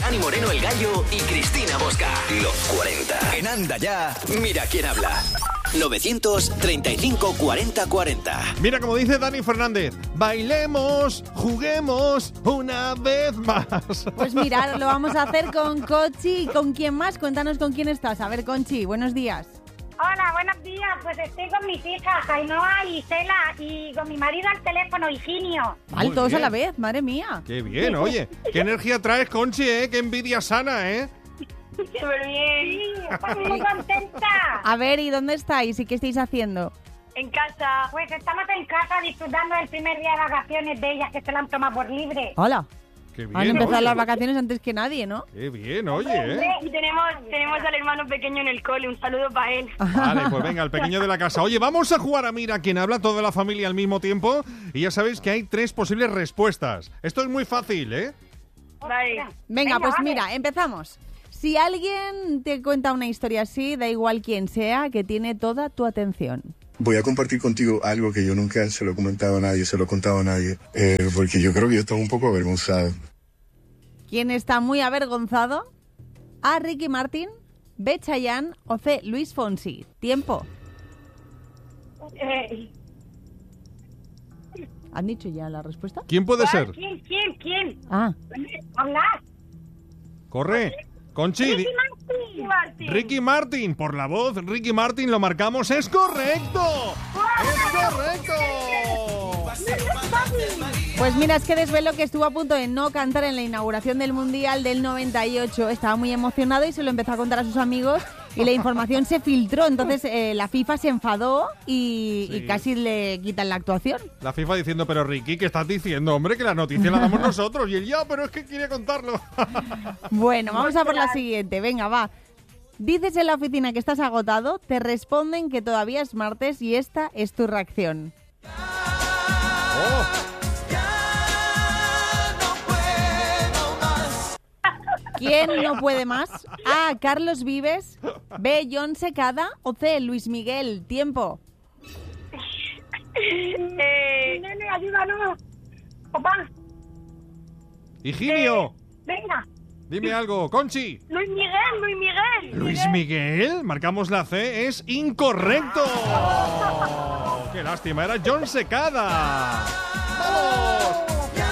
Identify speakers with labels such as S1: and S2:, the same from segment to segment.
S1: Dani Moreno el Gallo y Cristina Bosca. Los 40. En Anda Ya, mira quién habla. 935 40 40.
S2: Mira, como dice Dani Fernández, bailemos, juguemos una vez más.
S3: Pues mirad, lo vamos a hacer con Conchi. ¿Con quién más? Cuéntanos con quién estás. A ver, Conchi, buenos días.
S4: Hola, buenos días. Pues estoy con mis hijas, Ainhoa y Cela, y con mi marido al teléfono, Higinio.
S3: Vale,
S2: Muy
S3: todos
S2: bien.
S3: a la vez, madre mía.
S2: Qué bien, oye. Qué energía traes, Conchi, ¿eh? Qué envidia sana, ¿eh?
S4: Súper bien. Sí, estoy muy contenta.
S3: A ver, ¿y dónde estáis y qué estáis haciendo?
S4: En casa. Pues estamos en casa disfrutando del primer día de vacaciones de ellas, que se la han tomado por libre.
S3: Hola.
S2: Qué bien,
S3: Han empezado
S2: oye.
S3: las vacaciones antes que nadie, ¿no?
S2: Qué bien, oye, ¿eh?
S4: Y tenemos al hermano pequeño en el cole. Un saludo para él.
S2: Vale, pues venga, el pequeño de la casa. Oye, vamos a jugar a Mira quién habla, toda la familia al mismo tiempo. Y ya sabéis que hay 3 posibles respuestas. Esto es muy fácil, ¿eh?
S4: Vale.
S3: Venga, pues
S4: vale.
S3: mira, empezamos. Si alguien te cuenta una historia así, da igual quién sea, que tiene toda tu atención.
S5: Voy a compartir contigo algo que yo nunca se lo he comentado a nadie, se lo he contado a nadie, porque yo creo que yo estoy un poco avergonzado.
S3: ¿Quién está muy avergonzado? A. Ricky Martin, B. Chayanne o C. Luis Fonsi. Tiempo. ¿Han dicho ya la respuesta?
S2: ¿Quién puede ser?
S4: ¿Quién?
S3: Ah,
S4: Habla.
S2: Corre. Conchi.
S4: Martín.
S2: Ricky Martin, por la voz, Ricky Martin, lo marcamos. ¡Es correcto! ¡Es correcto!
S3: pues mira, es que desvelo que estuvo a punto de no cantar en la inauguración del Mundial del 98. Estaba muy emocionado y se lo empezó a contar a sus amigos y la información se filtró. Entonces la FIFA se enfadó y casi le quitan la actuación.
S2: La FIFA diciendo, pero Ricky, ¿qué estás diciendo? Hombre, que la noticia la damos nosotros. Y él, ya, pero es que quería contarlo.
S3: Bueno, vamos a por la siguiente. Venga, va. Dices en la oficina que estás agotado, te responden que todavía es martes y esta es tu reacción.
S2: Oh.
S3: ¿Quién no puede más? A. Carlos Vives, B. John Secada o C. Luis Miguel. Tiempo.
S4: Nene, ayúdanos. Papá,
S2: Higinio,
S4: venga.
S2: dime algo. Conchi.
S4: Luis Miguel.
S2: Luis Miguel, marcamos la C, es incorrecto. ¡Qué lástima! Era John Secada. ¡Vamos!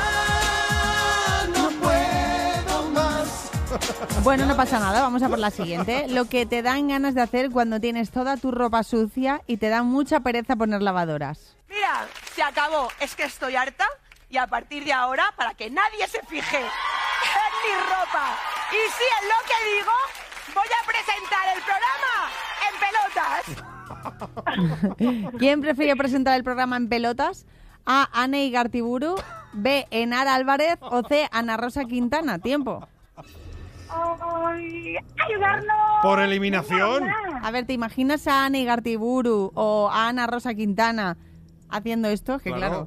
S3: Bueno, no pasa nada, vamos a por la siguiente. Lo que te dan ganas de hacer cuando tienes toda tu ropa sucia y te da mucha pereza poner lavadoras.
S6: Mira, se acabó. Es que estoy harta y a partir de ahora, para que nadie se fije en mi ropa y sí en lo que digo, voy a presentar el programa en pelotas.
S3: ¿Quién prefiere presentar el programa en pelotas? A. Ane Igartiburu, B. Enara Álvarez o C. Ana Rosa Quintana. Tiempo.
S4: Ay, ayudarnos.
S2: ¿Por eliminación?
S3: A ver, ¿te imaginas a Ane Igartiburu o a Ana Rosa Quintana haciendo esto? Que claro.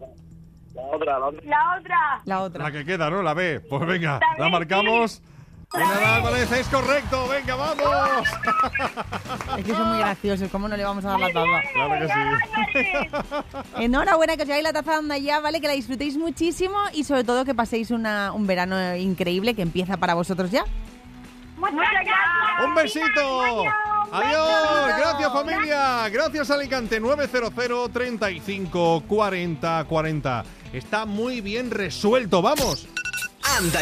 S4: La otra.
S2: La que queda, ¿no? La B. Pues venga,
S4: La B,
S2: la marcamos.
S4: sí.
S2: Enara Álvarez, es correcto. Venga, vamos.
S3: Es que son muy graciosos. ¿Cómo no le vamos a dar la taza?
S2: Claro que sí.
S3: Enhorabuena, que os lleváis la taza de Anda Ya, ¿vale? Que la disfrutéis muchísimo y sobre todo que paséis un verano increíble que empieza para vosotros ya.
S4: Muchas gracias.
S2: ¡Un besito! ¡Adiós! ¡Gracias, familia! Gracias, Alicante. 900 35 40 40. Está muy bien resuelto. ¡Vamos!
S1: Anda